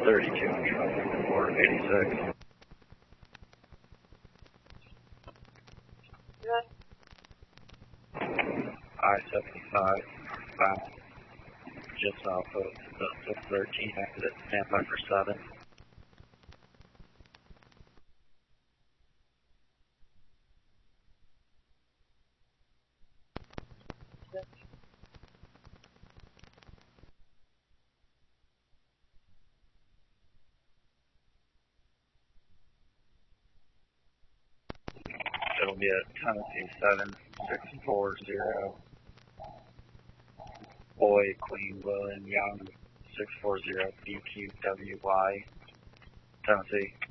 32 on 486. I-75, bound just off of the 613 exit, standby for 7. It'll be at Tennessee 7640. Boy, Queen, William, Young, 640 BQWY, Tennessee.